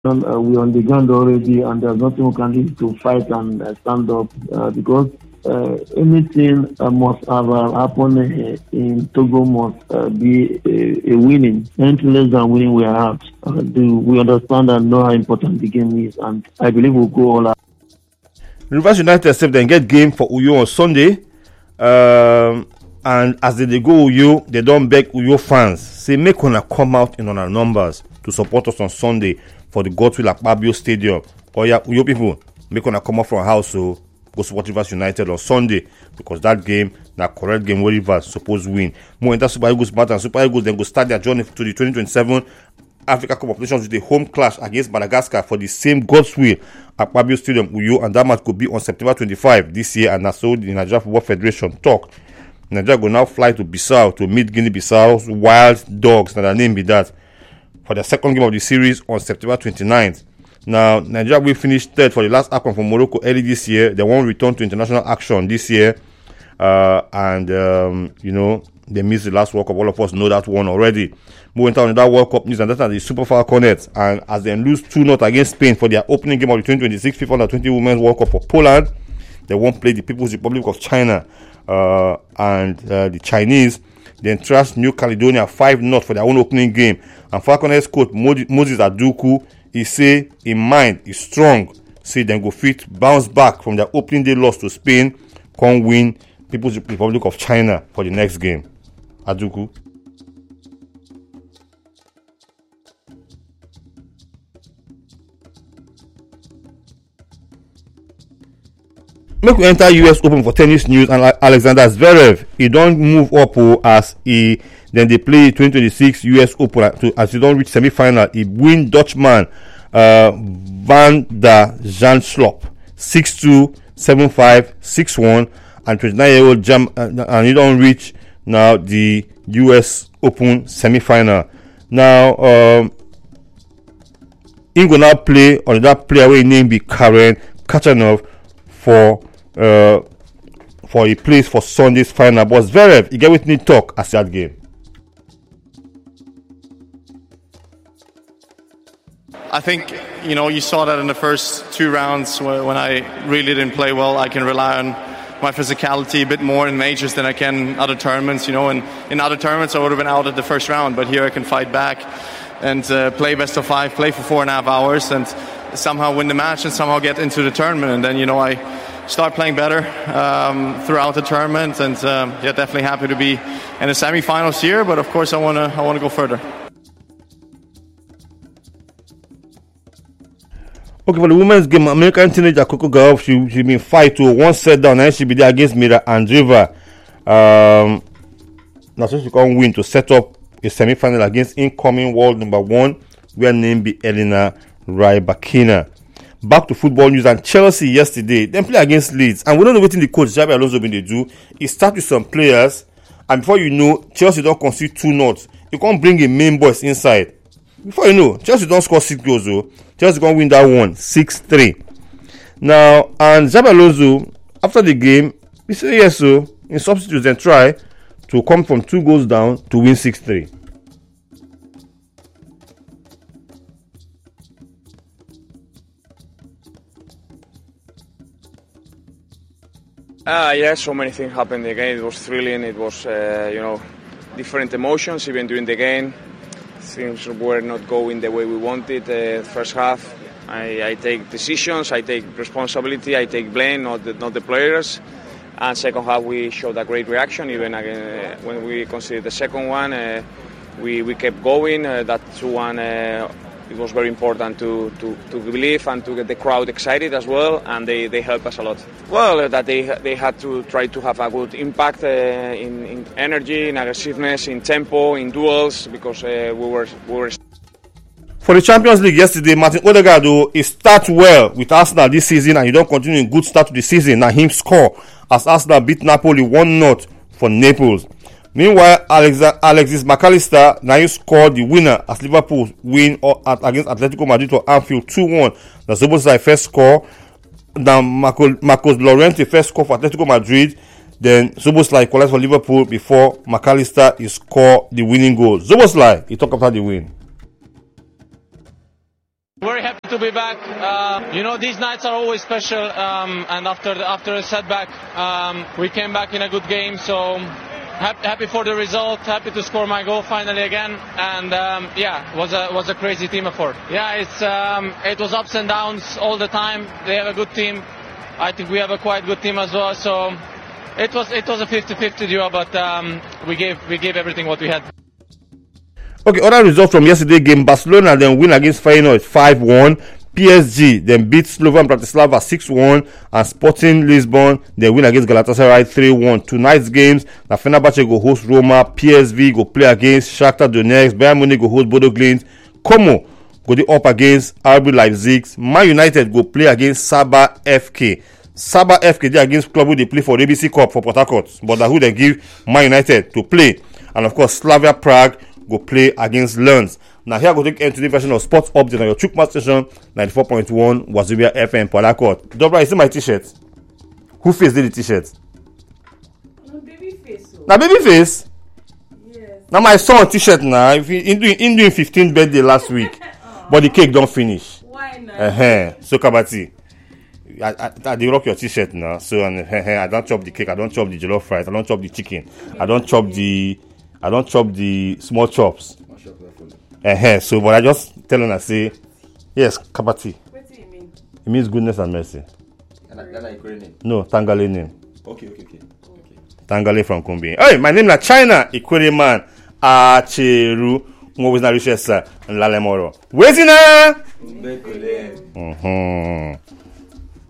we're on the ground already, and there's nothing we can do to fight and stand up because anything must have happen in Togo must be a winning. Anything less than winning, we are out. We understand and know how important the game is, and I believe we'll go all out. Rivers United said they get game for Uyo on Sunday, and as they go Uyo, they don't beg Uyo fans say make una come out in our numbers to support us on Sunday for the Godswill Akpabio Stadium. Oh yeah, Uyo people, make una come out from house so go support Rivers United on Sunday because that game na correct game where Rivers supposed win. More enter Super Eagles matter and Super Eagles then go start their journey to the 2027 Africa Cup of Nations with a home clash against Madagascar for the same Godswill Akpabio Stadium Uyo, and that match could be on September 25 this year, and that's so the Nigeria Football Federation talk. Nigeria will now fly to Bissau to meet Guinea-Bissau's Wild Dogs, now their name be that, for the second game of the series on September 29th. Now, Nigeria will finish third for the last AFCON for Morocco early this year. They won't return to international action this year. They missed the last World Cup. All of us know that one already. Moving on to that World Cup news, and that's the Super Falconets. And as they lose 2-0 against Spain for their opening game of the 2026 FIFA Under-20 Women's World Cup for Poland, they won't play the People's Republic of China and the Chinese. Then trashed New Caledonia 5-0 for their own opening game. And Falconets coach Moses Aduku, he say in mind is strong. Say then go fit bounce back from their opening day loss to Spain, come win People's Republic of China for the next game. Aduku. Make we enter US Open for tennis news, and Alexander Zverev he don't move up as he then they play 2026 US Open as he don't reach semi-final. He win Dutchman Van der Zandschulp 6-2, 7-5, 6-1, and 29-year-old and he don't reach now the US Open semi-final. Now he go now play on that player where name be Karen Khachanov for a place for Sunday's final. But Zverev, he get with me talk as that game. I think, you saw that in the first two rounds when I really didn't play well. I can rely on my physicality a bit more in majors than I can in other tournaments, and in other tournaments I would have been out at the first round, but here I can fight back and play best of 5, play for 4.5 hours and somehow win the match and somehow get into the tournament. And then, I start playing better throughout the tournament, and definitely happy to be in the semi-finals here, but of course I want to go further. Okay, for the women's game, American teenager Coco Gauff, she been fight to one set down, and she be there against Mira Andreeva. Now so she can win to set up a semi-final against incoming world number 1, where name be Elena Rybakina. Back to football news, and Chelsea yesterday then play against Leeds, and we don't know what the coach Xabi Alonso been they do. He start with some players, and before you know, Chelsea don't concede 2 knots. You can't bring a main boys inside. Before you know, Chelsea don't score 6 goals though. Chelsea gonna win that one 6-3. Now, and Xabi Alonso after the game, he said yes, so in substitutes and try to come from 2 goals down to win 6-3. So many things happened in the game. It was thrilling. It was, different emotions even during the game. Things were not going the way we wanted. First half, I take decisions, I take responsibility, I take blame, not the players. And second half, we showed a great reaction. Even when we conceded the second one, we kept going. That 2-1. It was very important to believe and to get the crowd excited as well, and they helped us a lot. Well, that they had to try to have a good impact in energy, in aggressiveness, in tempo, in duels, because we were. For the Champions League yesterday, Martin Odegaard he start well with Arsenal this season, and he don't continue in good start to the season. Now him score as Arsenal beat Napoli 1-0 for Naples. Meanwhile, Alexis McAllister now scored the winner as Liverpool win against Atletico Madrid for Anfield 2-1. The Szoboszlai first score. Now Marcos Llorente first score for Atletico Madrid. Then Szoboszlai equalized for Liverpool before McAllister scored the winning goal. Szoboszlai he talked about the win. Very happy to be back. These nights are always special, and after a setback, we came back in a good game. So happy for the result. Happy to score my goal finally again. And was a crazy team effort. Yeah, it was ups and downs all the time. They have a good team. I think we have a quite good team as well. So it was a 50-50 duo, but we gave everything what we had. Okay, other results from yesterday game: Barcelona then win against Feyenoord 5-1. PSG then beat Slovan Bratislava 6-1, and Sporting Lisbon then win against Galatasaray 3-1. Tonight's games: na Fenerbahce go host Roma, PSV go play against Shakhtar Donetsk, Bayern Munich go host Bodo Glimt, Como go dey up against RB Leipzig, Man United go play against Saba FK. Saba FK dey against club wey dey play for the ABC Cup for Port Harcourt, but na who dem give Man United to play. And of course, Slavia Prague go play against Lens. Now here I go take end today's version of Sports Update on your Chukma station 94.1 Wazobia FM Port Harcourt. Dobra, you see my t-shirt? Who face did the t-shirt? No, baby face. Now baby face? Yes. Now my son t-shirt now. If he doing 15th birthday last week, but the cake don't finish. Why not? So Kabati, I dey rock your t-shirt now. So and I don't chop the cake. I don't chop the jollof rice. I don't chop the chicken. I don't chop the small chops. So but I just tell her, say, yes, Kabati. What do you mean? It means goodness and mercy. Name? No, Tangale name. Okay. Tangale from Kumbi. Hey, my name is China Ikwere man. Acheru. Always not Richessa and Lalemoro. Where's he now?